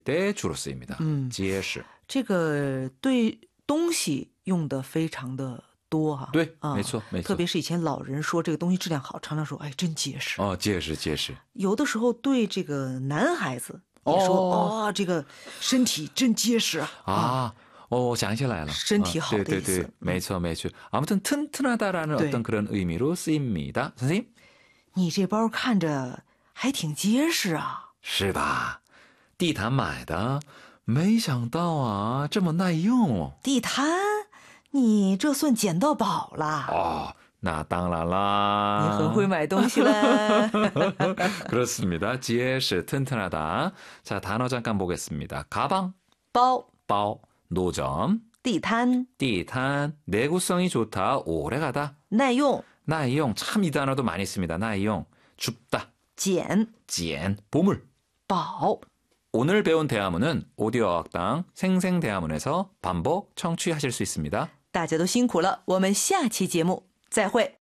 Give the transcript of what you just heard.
때 주로 쓰입니다. 结实。 这个对东西用的非常的多哈。 对，没错没错。 特别是以前老人说这个东西质量好，常常说哎真结实。 结实结实。 有的时候对这个男孩子也说这个身体真结实啊。 我想起来了， 身体好的意思。 对，没错没错。아무튼 튼튼하다라는 어떤 그런 의미로 쓰입니다. 선생님? 你这包看着还挺结实啊。 是吧？地毯买的，没想到啊，这么耐用。 地毯？你这算捡到宝了。 那当然啦。 你很会买东西了。 그렇습니다. 结实 튼튼하다. 자, 단어 잠깐 보겠습니다. 가방, 包 노점, 地摊 내구성이 좋다, 오래가다. 耐用 참 이 단어도 많이 씁니다. 耐用, 춥다, 捡 보물. 宝 오늘 배운 대화문은 오디오 어학당 생생대화문에서 반복 청취하실 수 있습니다. 大家都辛苦了，我们下期节目再会。